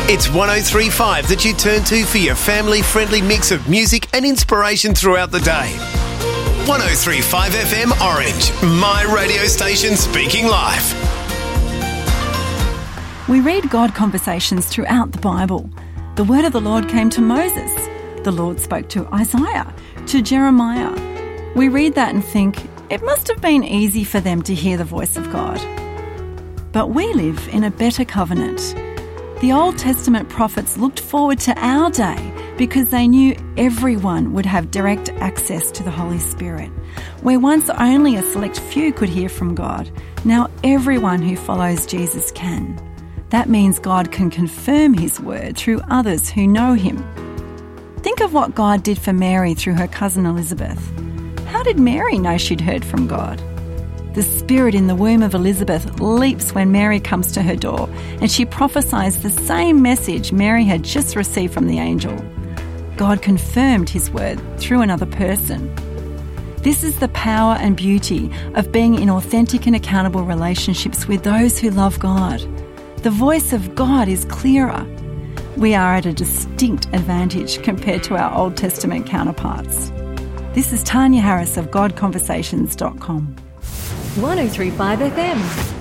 It's 103.5 that you turn to for your family-friendly mix of music and inspiration throughout the day. 103.5 FM Orange, my radio station speaking live. We read God conversations throughout the Bible. The word of the Lord came to Moses. The Lord spoke to Isaiah, to Jeremiah. We read that and think, it must have been easy for them to hear the voice of God. But we live in a better covenant. The Old Testament prophets looked forward to our day because they knew everyone would have direct access to the Holy Spirit. Where once only a select few could hear from God, now everyone who follows Jesus can. That means God can confirm his word through others who know him. Think of what God did for Mary through her cousin Elizabeth. How did Mary know she'd heard from God? The spirit in the womb of Elizabeth leaps when Mary comes to her door, and she prophesies the same message Mary had just received from the angel. God confirmed his word through another person. This is the power and beauty of being in authentic and accountable relationships with those who love God. The voice of God is clearer. We are at a distinct advantage compared to our Old Testament counterparts. This is Tanya Harris of GodConversations.com. 103.5 FM.